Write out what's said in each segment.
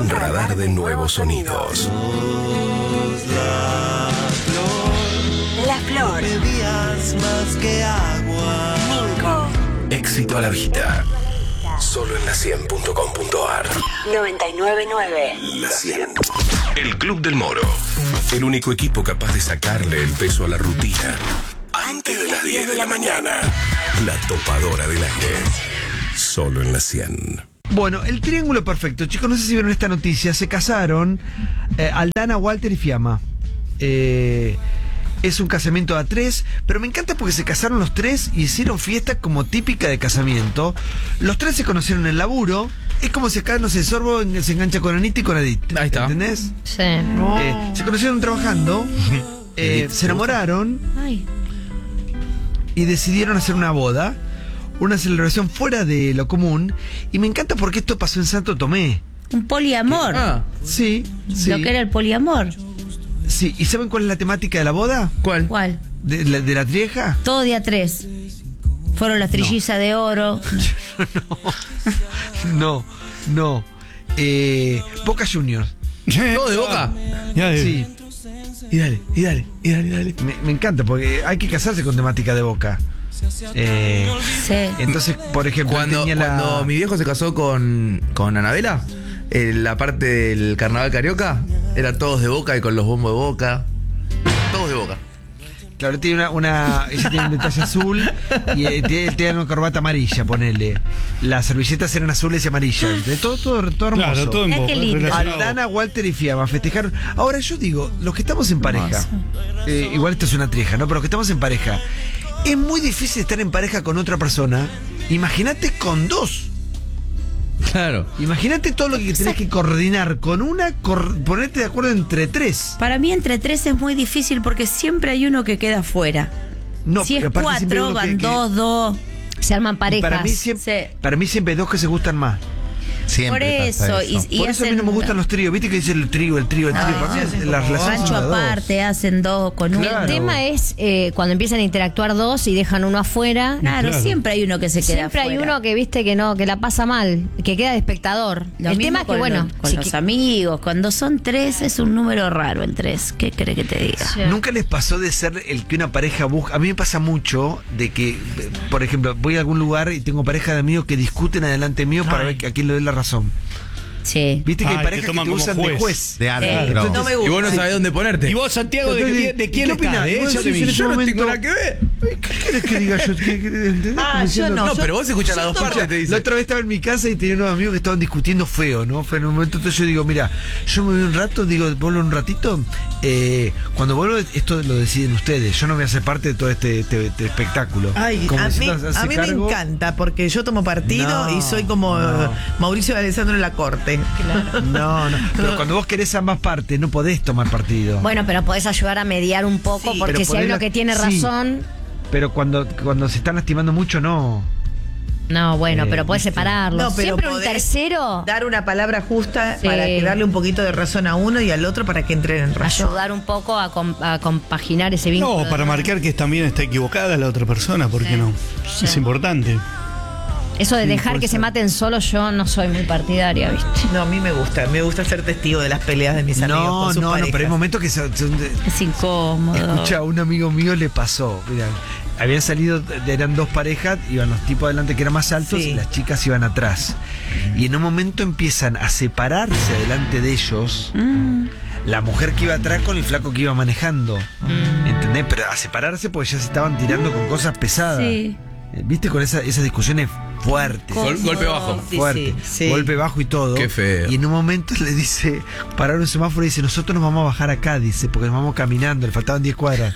Un radar de nuevos sonidos. La Flor. Pedías más que agua. Mingo. Éxito a la vista. Solo en la100.com.ar. 99.9. La 100. El Club del Moro. El único equipo capaz de sacarle el peso a la rutina. Antes de las 10 de la mañana. La topadora del aire. Solo en la 100. Bueno, el triángulo perfecto. Chicos, no sé si vieron esta noticia. Se casaron Aldana, Walter y Fiamma. Es un casamiento a tres, pero me encanta porque se casaron los tres y hicieron fiesta como típica de casamiento. Los tres se conocieron en el laburo. Es como si acá, no sé, Sorbo se engancha con Anita y con Adit. Ahí está. ¿Entendés? Sí. Se conocieron trabajando, se enamoraron y decidieron hacer una boda. Una celebración fuera de lo común. Y me encanta porque esto pasó en Santo Tomé. Un poliamor. Sí, sí. Lo que era el poliamor. Sí, ¿y saben cuál es la temática de la boda? ¿Cuál? ¿Cuál? ¿De la trieja? Todo día 3. Fueron las trillizas de oro. No. Boca Juniors. ¿Todo de Boca? Sí. Y dale. Me encanta porque hay que casarse con temática de Boca. Sí. Entonces, por ejemplo, Cuando mi viejo se casó con Anabela, la parte del carnaval carioca, era todos de Boca y con los bombos de Boca. Todos de Boca. Claro, tiene ella tiene un detalle azul y tiene una corbata amarilla, ponele. Las servilletas eran azules y amarillas. Todo hermoso. Claro, todo en Qué Boca. lindo. relacionado. Aldana, Walter y Fiamma festejaron. Ahora yo digo, los que estamos en pareja, igual esto es una trieja, ¿no? Pero los que estamos en pareja, es muy difícil estar en pareja con otra persona. Imagínate con dos. Claro. Imagínate todo lo que tenés que coordinar con una, ponerte de acuerdo entre tres. Para mí entre 3 es muy difícil porque siempre hay uno que queda fuera. No, Si es porque aparte siempre 4, uno van que- 2. Se arman parejas. Para mí Sí. siempre hay dos que se gustan más. Siempre Por pasa eso. Y Por eso a mí no me gustan los tríos. ¿Viste que dice el trío? Para mí las relaciones rancho son de dos. aparte, hacen 2 con uno. Claro. El tema es cuando empiezan a interactuar dos y dejan uno afuera. Claro, Claro. siempre hay uno que se queda Siempre hay afuera. uno que viste que no, que la pasa mal, que queda de espectador. Lo el mismo tema es que con bueno, con si los qui- amigos, cuando son 3 es un número raro el 3. ¿Qué crees que te diga? Sí. ¿Nunca les pasó de ser el que una pareja busca? A mí me pasa mucho de que, por ejemplo, voy a algún lugar y tengo pareja de amigos que discuten adelante mío para ver a quién le doy la razón. Sí. ¿Viste que hay Ay, parejas te que toman te como usan de juez. juez? De árbitro. No me gusta. Y vos no sabés dónde ponerte. ¿Y vos, Santiago, de quién ¿Qué estás? opinás? ¿De Vos ella o de decís mí? en ese Yo no tengo momento, nada que ver. ¿Qué querés que diga yo? ¿Entendés? Como diciendo, yo no. No, pero vos escuchás las dos partes, te La dice. otra vez estaba en mi casa y tenía unos amigos que estaban discutiendo feo, ¿no? Fue en un momento, entonces yo digo, mira, yo me voy un rato, digo, vuelvo un ratito, cuando vuelvo esto lo deciden ustedes, yo no voy a ser parte de todo este espectáculo. Ay, Como a si mí, no se hace a mí me cargo. encanta porque yo tomo partido No, y soy como no. Mauricio de Alessandro en la corte. No, pero cuando vos querés ambas partes, no podés tomar partido. bueno, pero podés ayudar a mediar un poco, Sí. porque Pero si hay ponela- uno que tiene sí. razón, Pero cuando se están lastimando mucho, no. no, bueno, pero podés viste. separarlos. No, pero Siempre un podés tercero Dar una palabra justa Sí. para que darle un poquito de razón a uno y al otro para que entren en razón. ayudar un poco a compaginar ese vínculo. No, para marcar que también está equivocada la otra persona, ¿por qué no? Es importante. Eso de Sí, dejar puede que ser. se maten solos, yo no soy muy partidaria, ¿viste? No, a mí me gusta ser testigo de las peleas de mis amigos No, con sus no, parejas. pero hay momentos que son Es incómodo. Escucha, a un amigo mío le pasó. Mira, habían salido, eran dos parejas, iban los tipos adelante que eran más altos Sí. y las chicas iban atrás. Y en un momento empiezan a separarse delante de ellos. La mujer que iba atrás con el flaco que iba manejando. ¿Entendés? Pero a separarse porque ya se estaban tirando con cosas pesadas. Sí. ¿Viste? Con esas discusiones fuertes. Golpe bajo. Sí, Fuerte, sí. golpe bajo y todo. Qué feo. Y en un momento le dice, pararon un semáforo y dice, nosotros nos vamos a bajar acá, dice, porque nos vamos caminando, le faltaban 10 cuadras.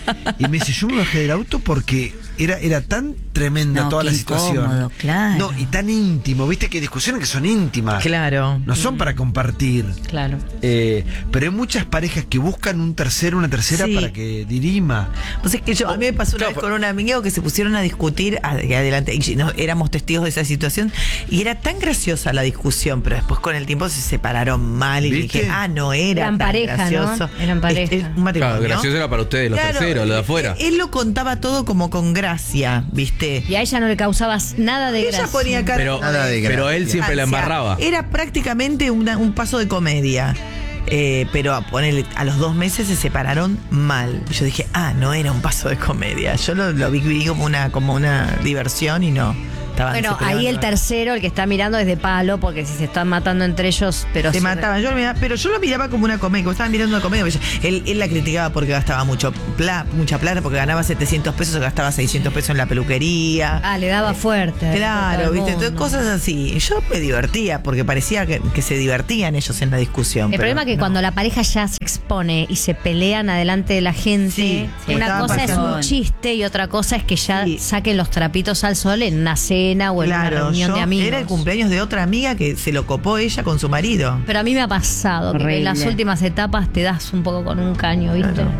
Y me dice, yo me bajé del auto porque era tan tremenda No, toda qué la situación. incómodo, claro. No, y tan íntimo, viste que hay discusiones que son íntimas. Claro. No son para compartir. Claro. Pero hay muchas parejas que buscan un tercero, una tercera Sí. para que dirima. Pues es que a mí me pasó una vez con un amigo que se pusieron a discutir adelante y éramos testigos de esa situación y era tan graciosa la discusión, pero después con el tiempo se separaron mal y ¿Viste? dije, no era Eran tan pareja, gracioso. ¿no? Eran pareja. Un matrimonio. Claro, gracioso era para ustedes, los terceros, los de afuera. Él lo contaba todo como con gracia, ¿viste? Y a ella no le causabas nada de Ella gracia. ponía cara Pero, Nada de pero él siempre la embarraba. Era prácticamente un paso de comedia. Pero a los 2 meses se separaron mal. Yo dije, no era un paso de comedia. Yo lo vi como una diversión y no. Bueno, se peleaban. ahí el tercero, el que está mirando es de palo, porque si se están matando entre ellos, pero Se mataban. Pero yo lo miraba como una comedia, como estaban mirando una comedia. Él la criticaba porque gastaba mucha plata, porque ganaba 700 pesos, gastaba 600 pesos en la peluquería. le daba fuerte. Claro, Todo el ¿viste? mundo. Entonces, cosas así. Yo me divertía porque parecía que se divertían ellos en la discusión. El problema es que cuando la pareja ya se expone y se pelean adelante de la gente, Sí, una estaba cosa es pasando. un chiste y otra cosa es que ya Sí. saquen los trapitos al sol en una cena o en una reunión de amigos. Era el cumpleaños de otra amiga que se lo copó ella con su marido. Pero a mí me ha pasado que Horrible. en las últimas etapas te das un poco con un caño, ¿viste? Claro.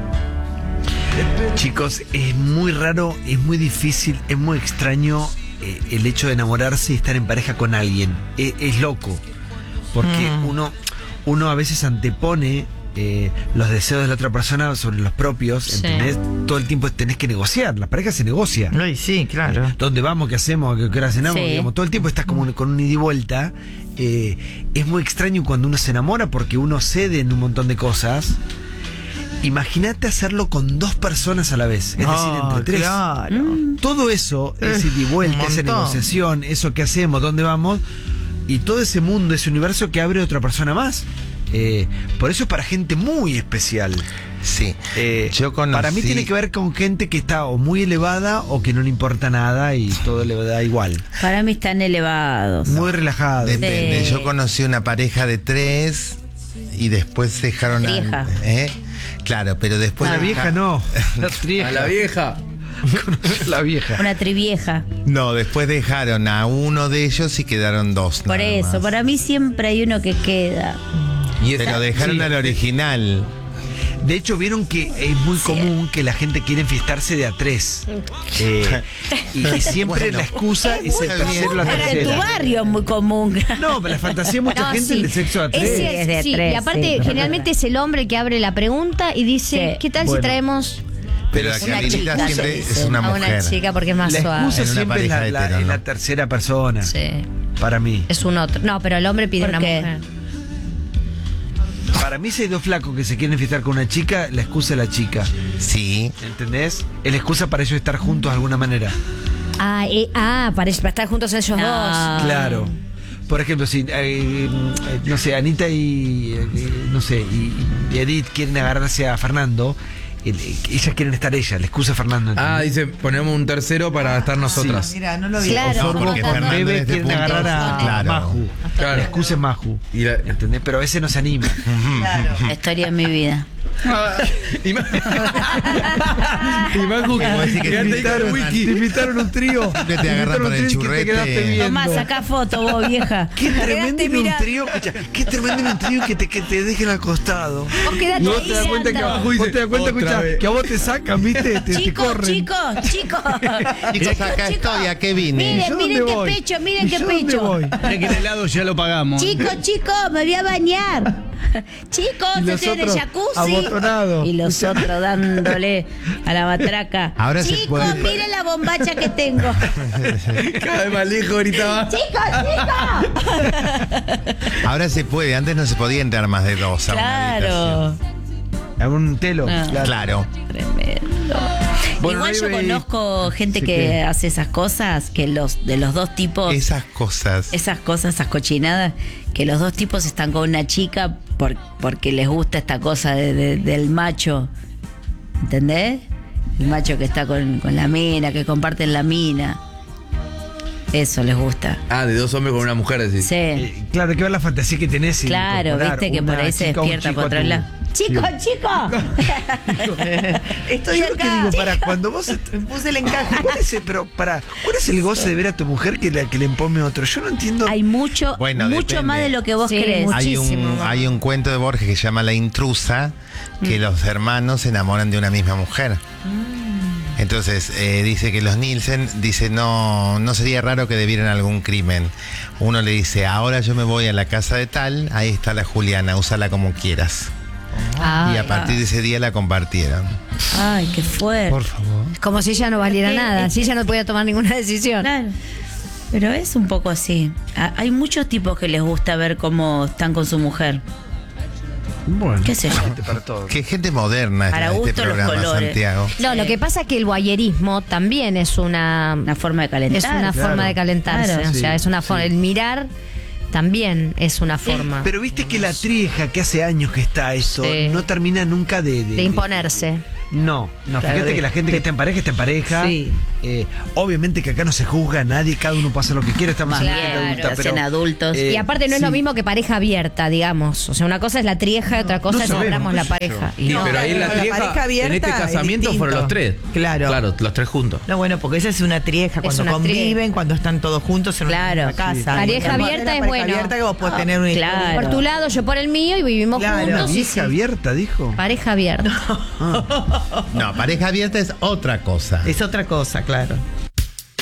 Chicos, es muy raro, es muy difícil, es muy extraño el hecho de enamorarse y estar en pareja con alguien. Es loco. Porque uno a veces antepone los deseos de la otra persona sobre los propios. Sí. ¿Entendés? Todo el tiempo tenés que negociar. La pareja se negocia. Ay, sí, claro. ¿Dónde vamos? ¿Qué hacemos? ¿Qué hora cenamos? Sí. Digamos, todo el tiempo estás como con un ida y vuelta. Es muy extraño cuando uno se enamora porque uno cede en un montón de cosas. Imagínate hacerlo con 2 personas a la vez. Es decir, entre 3. Claro. Todo eso, ese ida y vuelta, un esa montón. negociación, eso que hacemos, dónde vamos, y todo ese mundo, ese universo que abre otra persona más. Por eso es para gente muy especial. Sí. Yo conocí... Para mí tiene que ver con gente que está o muy elevada o que no le importa nada y todo le da igual. Para mí están elevados. Muy relajado. Depende. Sí. Yo conocí una pareja de 3 y después dejaron Vieja. Claro, pero después... La vieja no. La A la vieja. La vieja. Una trivieja. No, después dejaron a uno de ellos y quedaron 2. Por nada eso, más. para mí siempre hay uno que queda. Pero dejaron al original. De hecho, vieron que es muy común que la gente quiere enfiestarse de a 3. Y siempre Bueno. la excusa es el tercero o la Pero en tu tercera. barrio es muy común. No, pero la fantasía de mucha No, gente sí. es el sexo de a 3. Ese Es de sí, tres, y aparte, sí. generalmente es el hombre el que abre la pregunta y dice, Sí. ¿qué tal Bueno. si traemos Pero la Una que habilita chica, siempre se es dice. una a una mujer. chica porque es más La suave? excusa En una siempre es pareja hetero, es ¿no? la tercera persona. Sí. Para mí. Es un otro. No, pero el hombre pide ¿Por una qué? mujer. Para mí, si hay 2 flacos que se quieren enfiestar con una chica, la excusa es la chica. Sí. ¿Entendés? Es la excusa para ellos estar juntos de alguna manera. Para estar juntos ellos No. dos. Claro. Por ejemplo, si, no sé, Anita y, no sé, y Edith quieren agarrarse a Fernando, ellas quieren estar ella, la excusa es Fernando. ¿entendés? Dice, ponemos un tercero para estar nosotras. Mira, no lo vi. Claro. No, porque como- Fernando en Bebe este quieren punto... agarrar a Claro. Maju. Claro. La excusa es Maju. Y la- ¿Entendés? Pero a veces no se anima. La historia de mi vida. Y Maju que Como decir que quédate ahí con el te wiki. invitaron un trío. Que te agarran para el churrete. Tomás, sacá foto vos, vieja. Qué tremendo Quedaste en un mirando. trío, escucha, qué tremendo en un trío que te dejen al costado. Vos quedate Y vos ahí, te das cuenta que Sandra. abajo vos te das cuenta, Otra escucha, vez. que a vos te sacan, ¿viste? Te Chicos, corren. chicos. Chicos, acá estoy, ¿a qué vine? Miren, ¿Yo dónde miren qué voy? pecho, miren ¿Y qué yo dónde pecho. voy? Mira que el helado ya lo pagamos. Chicos, me voy a bañar. Chicos, Y los estoy en el otros jacuzzi. abotonados. Y los otros dándole a la matraca. Ahora se Chicos, puede- miren la bombacha que tengo. Cada vez más lejos gritaba. Chicos. Ahora se puede, antes no se podía entrar más de 2 a una habitación. Claro. A un telo. Ah. Claro. Tremendo. Bueno, Igual yo ahí- conozco gente sí, que que- hace esas cosas, que de los 2 tipos, Esas cosas. esas cosas, esas cochinadas, que los 2 tipos están con una chica porque les gusta esta cosa del macho. ¿Entendés? El macho que está con la mina, que comparten la mina. Eso les gusta. De 2 hombres con una mujer, decís. Sí. Claro, hay que ver la fantasía que tenés. y Claro, incorporar viste que por una ahí se chica o un despierta chico por a otro tu- lado. Chicos, estoy Yo lo que acá. digo, para cuando vos Puse el encaje. ¿cuál es el goce de ver a tu mujer que le empome otro? Yo no entiendo. Hay mucho, Bueno, mucho depende. más de lo que vos Sí, crees. Hay un cuento de Borges que se llama La intrusa, que los hermanos se enamoran de una misma mujer. Entonces, dice que los Nielsen, dice, no sería raro que debieran algún crimen. Uno le dice, ahora yo me voy a la casa de tal, ahí está la Juliana, úsala como quieras. Y a partir de ese día la compartieron. Ay, qué fuerte. Por favor. Como si ella no valiera nada, si ella no podía tomar ninguna decisión. Claro. Pero es un poco así. Hay muchos tipos que les gusta ver cómo están con su mujer. Bueno, ¿Qué sé yo? para todo. Qué gente moderna Para está en este gusto los programa, colores. Santiago. No, lo que pasa es que el voyerismo también es una forma de calentar. Es una forma de calentarse. Claro. O sea, Sí, es una forma. sí. El mirar también es una forma Pero viste que la trieja que hace años que está eso, Sí. no termina nunca de imponerse. No, Claro, fíjate que la gente que está en pareja. Sí. Obviamente que acá no se juzga a nadie, cada uno pasa lo que quiere, estamos en Claro, gente adulta, hacen pero adultos. Y aparte no es lo sí. mismo que pareja abierta, digamos. O sea, una cosa es la trieja y otra cosa no es sabemos, nombramos qué la sé pareja. yo. Y Sí, no. pero ahí la Con la trieja, pareja abierta en este es casamiento distinto. fueron los tres. Claro. Los tres juntos. No, bueno, porque esa es una trieja, Es cuando una conviven, trieja. cuando están todos juntos en Claro. una casa. Sí. Pareja Cuando abierta tenés es pareja bueno. abierta que vos podés tener una claro. historia. Por tu lado, yo por el mío y vivimos Claro. juntos. y Vieja sí. abierta, dijo. Pareja abierta. No, pareja abierta es otra cosa. Es otra cosa, claro.